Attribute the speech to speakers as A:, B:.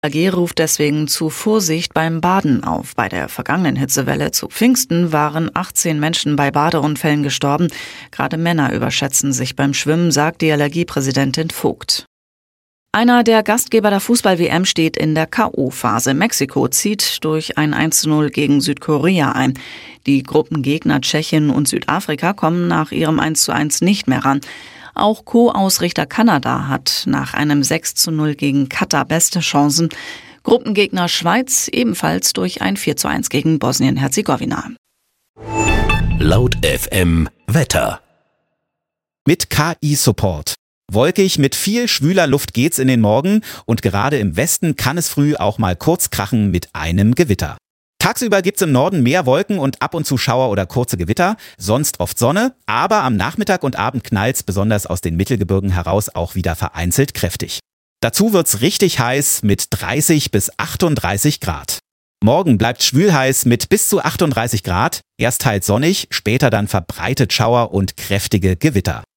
A: AG ruft deswegen zu Vorsicht beim Baden auf. Bei der vergangenen Hitzewelle zu Pfingsten waren 18 Menschen bei Badeunfällen gestorben. Gerade Männer überschätzen sich beim Schwimmen, sagt die Allergiepräsidentin Vogt. Einer der Gastgeber der Fußball-WM steht in der K.O.-Phase. Mexiko zieht durch ein 1:0 gegen Südkorea ein. Die Gruppengegner Tschechien und Südafrika kommen nach ihrem 1:1 nicht mehr ran. Auch Co-Ausrichter Kanada hat nach einem 6:0 gegen Katar beste Chancen. Gruppengegner Schweiz ebenfalls durch ein 4:1 gegen Bosnien-Herzegowina.
B: Laut FM Wetter.
C: Mit KI-Support. Wolkig mit viel schwüler Luft geht's in den Morgen und gerade im Westen kann es früh auch mal kurz krachen mit einem Gewitter. Tagsüber gibt's im Norden mehr Wolken und ab und zu Schauer oder kurze Gewitter, sonst oft Sonne, aber am Nachmittag und Abend knallt's besonders aus den Mittelgebirgen heraus auch wieder vereinzelt kräftig. Dazu wird's richtig heiß mit 30 bis 38 Grad. Morgen bleibt schwül heiß mit bis zu 38 Grad, erst teils sonnig, später dann verbreitet Schauer und kräftige Gewitter.